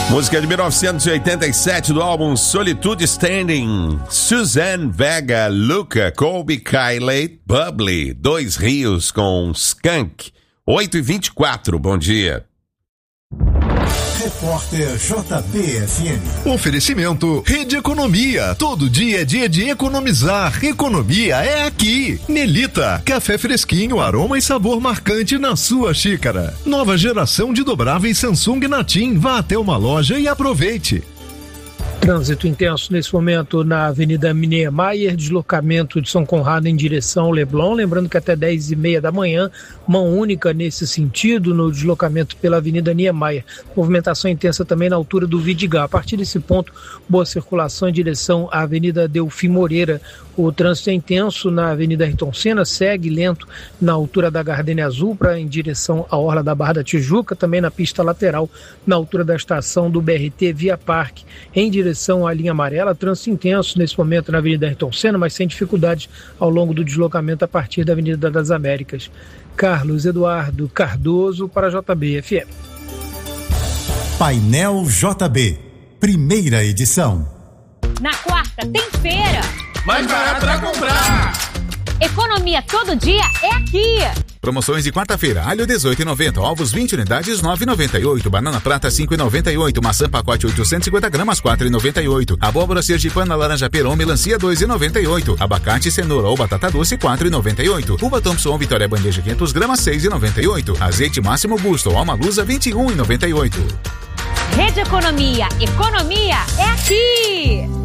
Música de 1987 do álbum Solitude Standing. Suzanne Vega, Luca, Colby Kylie, Bubbly, Dois Rios com Skunk. 8h24, bom dia. Repórter JBFM. Oferecimento Rede Economia. Todo dia é dia de economizar. Economia é aqui. Melita, café fresquinho, aroma e sabor marcante na sua xícara. Nova geração de dobráveis Samsung Natim. Vá até uma loja e aproveite. Trânsito intenso nesse momento na Avenida Niemeyer, deslocamento de São Conrado em direção ao Leblon. Lembrando que até 10h30 da manhã, mão única nesse sentido no deslocamento pela Avenida Niemeyer. Movimentação intensa também na altura do Vidigal. A partir desse ponto, boa circulação em direção à Avenida Delfim Moreira. O trânsito é intenso na Avenida Ayrton Senna, segue lento na altura da Gardenia Azul em direção à Orla da Barra da Tijuca, também na pista lateral, na altura da estação do BRT Via Parque, em direção à linha amarela. Trânsito intenso nesse momento na Avenida Ayrton Senna, mas sem dificuldades ao longo do deslocamento a partir da Avenida das Américas. Carlos Eduardo Cardoso para JBFM. Painel JB, primeira edição. Na quarta tem feira. Mais barato pra comprar. Economia todo dia é aqui. Promoções de quarta-feira. Alho 18,90, ovos 20 unidades 9,98, banana prata 5,98, maçã pacote 850 gramas 4,98, abóbora sergipana laranja peron melancia 2,98, abacate cenoura ou batata doce 4,98, uva Thompson Vitória bandeja 500 gramas 6,98, azeite máximo Gusto ou alma lusa 21,98. Rede Economia, economia é aqui.